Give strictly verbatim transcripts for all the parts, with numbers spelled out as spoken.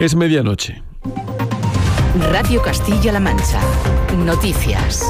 Es medianoche. Radio Castilla-La Mancha. Noticias.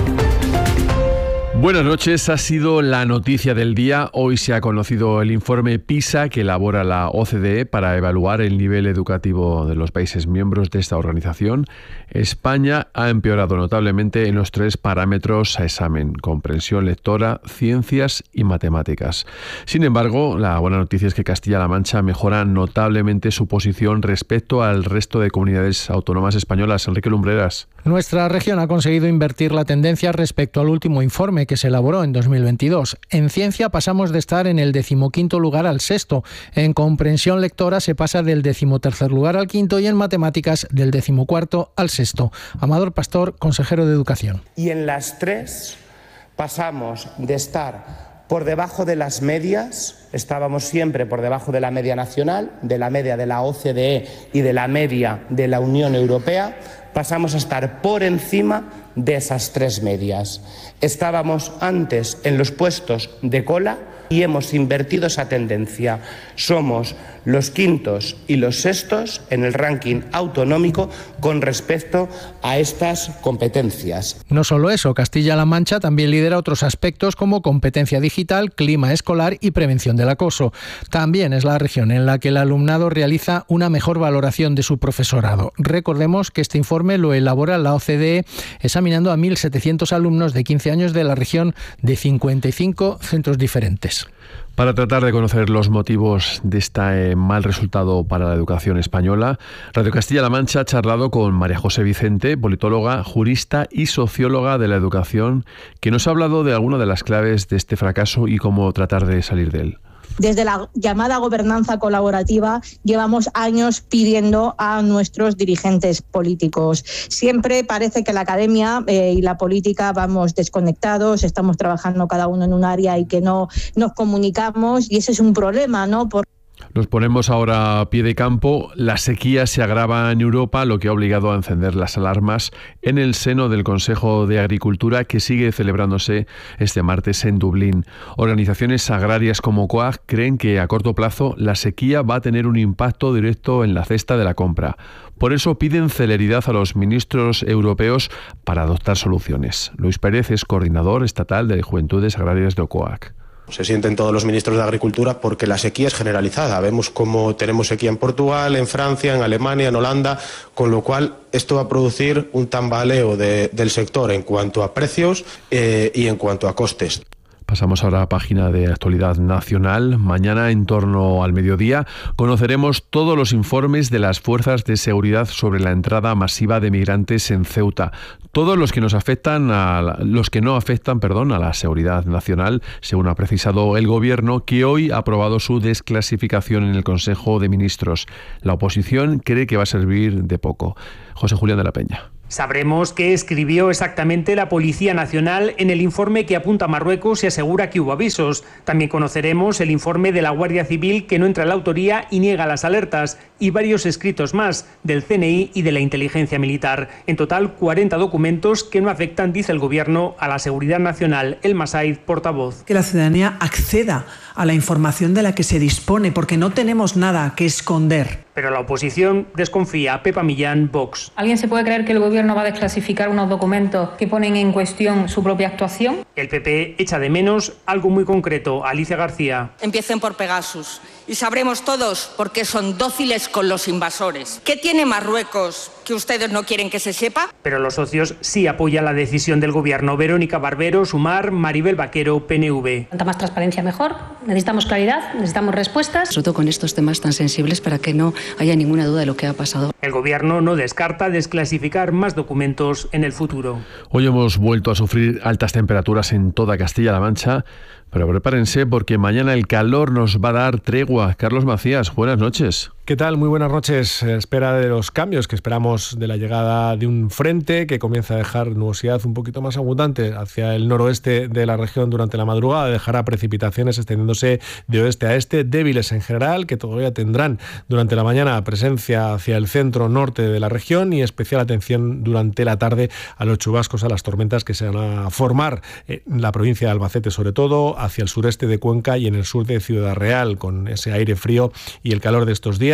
Buenas noches. Ha sido la noticia del día. Hoy se ha conocido el informe PISA que elabora la O C D E para evaluar el nivel educativo de los países miembros de esta organización. España ha empeorado notablemente en los tres parámetros a examen: comprensión lectora, ciencias y matemáticas. Sin embargo, la buena noticia es que Castilla-La Mancha mejora notablemente su posición respecto al resto de comunidades autónomas españolas. Enrique Lumbreras. Nuestra región ha conseguido invertir la tendencia respecto al último informe que se elaboró en dos mil veintidós. En ciencia pasamos de estar en el decimoquinto lugar al sexto. En comprensión lectora se pasa del decimotercer lugar al quinto y en matemáticas del decimocuarto al sexto. Amador Pastor, consejero de Educación. Y en las tres pasamos de estar por debajo de las medias, estábamos siempre por debajo de la media nacional, de la media de la O C D E y de la media de la Unión Europea, pasamos a estar por encima de esas tres medias. Estábamos antes en los puestos de cola y hemos invertido esa tendencia. Somos los quintos y los sextos en el ranking autonómico con respecto a estas competencias. No solo eso, Castilla-La Mancha también lidera otros aspectos como competencia digital, clima escolar y prevención del acoso. También es la región en la que el alumnado realiza una mejor valoración de su profesorado. Recordemos que este informe lo elabora la O C D E examinando a mil setecientos alumnos de quince años de la región de cincuenta y cinco centros diferentes. Para tratar de conocer los motivos de este mal resultado para la educación española, Radio Castilla-La Mancha ha charlado con María José Vicente, politóloga, jurista y socióloga de la educación, que nos ha hablado de algunas de las claves de este fracaso y cómo tratar de salir de él. Desde la llamada gobernanza colaborativa llevamos años pidiendo a nuestros dirigentes políticos. Siempre parece que la academia eh, y la política vamos desconectados, estamos trabajando cada uno en un área y que no nos comunicamos, y ese es un problema, ¿no? Por Nos ponemos ahora a pie de campo. La sequía se agrava en Europa, lo que ha obligado a encender las alarmas en el seno del Consejo de Agricultura, que sigue celebrándose este martes en Dublín. Organizaciones agrarias como COAG creen que a corto plazo la sequía va a tener un impacto directo en la cesta de la compra. Por eso piden celeridad a los ministros europeos para adoptar soluciones. Luis Pérez es coordinador estatal de Juventudes Agrarias de COAG. Se sienten todos los ministros de Agricultura porque la sequía es generalizada. Vemos cómo tenemos sequía en Portugal, en Francia, en Alemania, en Holanda, con lo cual esto va a producir un tambaleo de, del sector en cuanto a precios eh, y en cuanto a costes. Pasamos ahora a la página de actualidad nacional. Mañana, en torno al mediodía, conoceremos todos los informes de las fuerzas de seguridad sobre la entrada masiva de migrantes en Ceuta. Todos los que nos afectan a la, los que no afectan, perdón, a la seguridad nacional, según ha precisado el Gobierno, que hoy ha aprobado su desclasificación en el Consejo de Ministros. La oposición cree que va a servir de poco. José Julián de la Peña. Sabremos qué escribió exactamente la Policía Nacional en el informe que apunta a Marruecos y asegura que hubo avisos. También conoceremos el informe de la Guardia Civil, que no entra en la autoría y niega las alertas, y varios escritos más del C N I y de la Inteligencia Militar. En total, cuarenta documentos que no afectan, dice el Gobierno, a la seguridad nacional. El Masaid, portavoz. Que la ciudadanía acceda a la información de la que se dispone, porque no tenemos nada que esconder. Pero la oposición desconfía. Pepa Millán, Vox. ¿Alguien se puede creer que el Gobierno va a desclasificar unos documentos que ponen en cuestión su propia actuación? El P P echa de menos algo muy concreto. Alicia García. Empiecen por Pegasus y sabremos todos por qué son dóciles con los invasores. ¿Qué tiene Marruecos que ustedes no quieren que se sepa? Pero los socios sí apoyan la decisión del Gobierno. Verónica Barbero, Sumar, Maribel Vaquero, P N V. Cuanta más transparencia mejor. Necesitamos claridad, necesitamos respuestas. Sobre todo con estos temas tan sensibles, para que no haya ninguna duda de lo que ha pasado. El Gobierno no descarta desclasificar más documentos en el futuro. Hoy hemos vuelto a sufrir altas temperaturas en toda Castilla-La Mancha, pero prepárense porque mañana el calor nos va a dar tregua. Carlos Macías, buenas noches. ¿Qué tal? Muy buenas noches. Espera de los cambios que esperamos de la llegada de un frente que comienza a dejar nubosidad un poquito más abundante hacia el noroeste de la región durante la madrugada. Dejará precipitaciones extendiéndose de oeste a este, débiles en general, que todavía tendrán durante la mañana presencia hacia el centro-norte de la región, y especial atención durante la tarde a los chubascos, a las tormentas que se van a formar en la provincia de Albacete, sobre todo hacia el sureste de Cuenca y en el sur de Ciudad Real, con ese aire frío y el calor de estos días.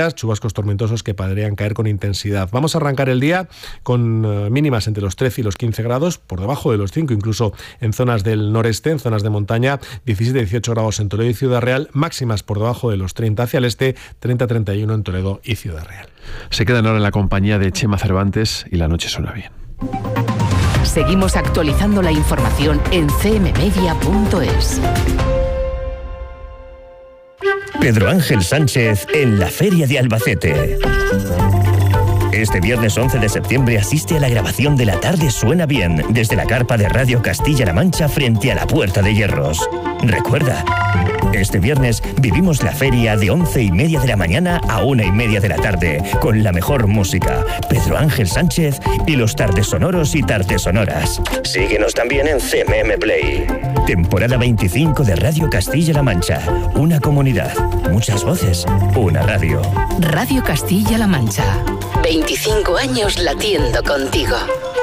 lluvias, chubascos tormentosos que podrían caer con intensidad. Vamos a arrancar el día con uh, mínimas entre los trece y los quince grados, por debajo de los cinco, incluso en zonas del noreste, en zonas de montaña, diecisiete a dieciocho grados en Toledo y Ciudad Real, máximas por debajo de los treinta hacia el este, treinta a treinta y uno en Toledo y Ciudad Real. Se quedan ahora en la compañía de Chema Cervantes y la noche suena bien. Seguimos actualizando la información en c m media punto es. Pedro Ángel Sánchez en la Feria de Albacete. Este viernes once de septiembre asiste a la grabación de La Tarde Suena Bien desde la carpa de Radio Castilla-La Mancha frente a la Puerta de Hierros. Recuerda, este viernes vivimos la feria de once y media de la mañana a una y media de la tarde con la mejor música, Pedro Ángel Sánchez y los tardes sonoros y tardes sonoras. Síguenos también en C M M Play. Temporada veinticinco de Radio Castilla-La Mancha. Una comunidad, muchas voces, una radio. Radio Castilla-La Mancha. veinticinco años latiendo contigo.